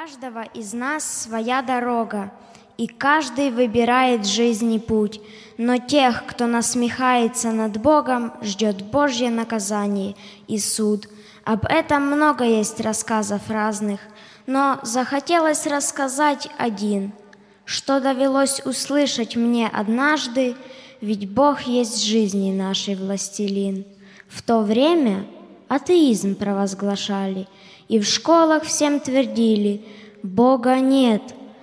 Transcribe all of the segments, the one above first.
каждого из нас своя дорога, и каждый выбирает в жизни путь, но тех, кто насмехается над Богом, ждет Божье наказание и суд. Об этом много есть рассказов разных, но захотелось рассказать один, что довелось услышать мне однажды, ведь Бог есть в жизни нашей властелин. В то время атеизм провозглашали, и в школах всем твердили: Бога нет,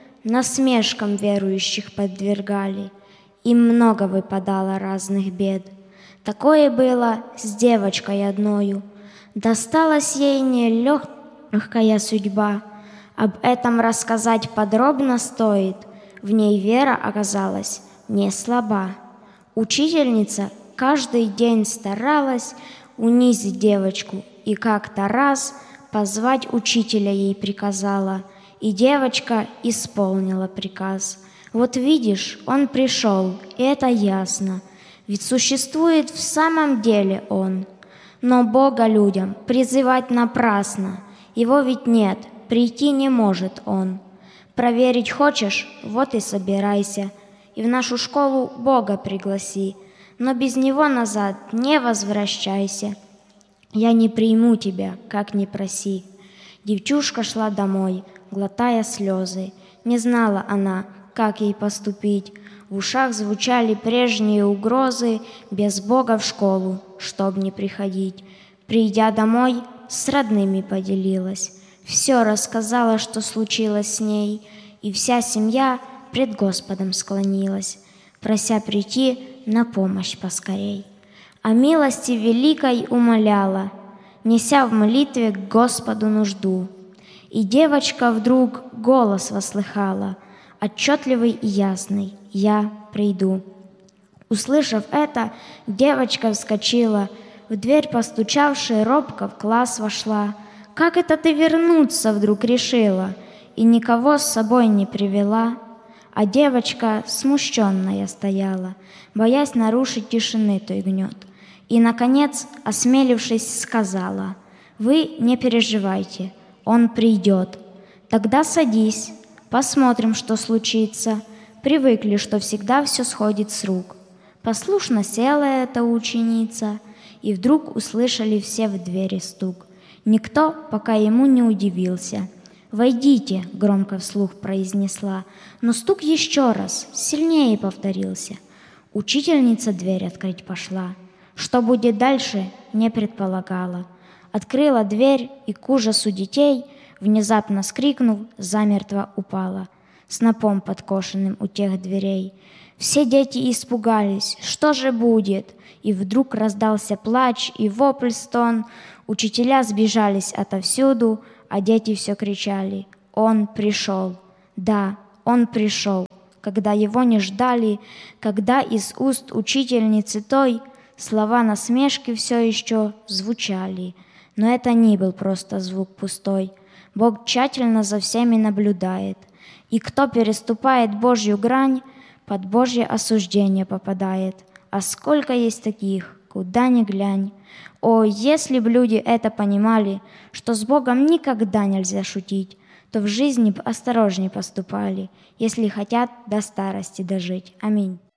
насмешкам верующих подвергали. Им много выпадало разных бед. Такое было с девочкой одною. Досталась ей нелегкая судьба. Об этом рассказать подробно стоит. В ней вера оказалась не слаба. Учительница каждый день старалась унизить девочку, и как-то раз позвать учителя ей приказала, и девочка исполнила приказ. Вот видишь, он пришел, и это ясно, ведь существует в самом деле он. Но Бога людям призывать напрасно, его ведь нет, прийти не может он. Проверить хочешь? Вот и собирайся, и в нашу школу Бога пригласи, но без него назад не возвращайся. Я не приму тебя, как ни проси. Девчушка шла домой, глотая слезы. Не знала она, как ей поступить. В ушах звучали прежние угрозы: без Бога в школу, чтоб не приходить. Придя домой, с родными поделилась. Все рассказала, что случилось с ней, и вся семья пред Господом склонилась, прося прийти на помощь поскорей. О милости великой умоляла, неся в молитве к Господу нужду. И девочка вдруг голос вослыхала, отчетливый и ясный: «Я приду». Услышав это, девочка вскочила, в дверь постучавши, робко в класс вошла. «Как это ты вернуться вдруг решила?» И никого с собой не привела. А девочка смущенная стояла, боясь нарушить тишины той гнет. И, наконец, осмелившись, сказала: «Вы не переживайте, он придет. Тогда садись, посмотрим, что случится». Привыкли, что всегда все сходит с рук. Послушно села эта ученица, и вдруг услышали все в двери стук. Никто пока ему не удивился. «Войдите», — громко вслух произнесла, но стук еще раз, сильнее повторился. Учительница дверь открыть пошла. Что будет дальше, не предполагала. Открыла дверь и к ужасу детей, внезапно скрикнув, замертво упала, снопом подкошенным у тех дверей. Все дети испугались, что же будет? И вдруг раздался плач и вопль-стон. Учителя сбежались отовсюду, а дети все кричали: «Он пришел!» Да, он пришел, когда его не ждали, когда из уст учительницы той слова насмешки все еще звучали. Но это не был просто звук пустой. Бог тщательно за всеми наблюдает, и кто переступает Божью грань, под Божье осуждение попадает. А сколько есть таких, куда ни глянь. О, если б люди это понимали, что с Богом никогда нельзя шутить, то в жизни б осторожней поступали, если хотят до старости дожить. Аминь.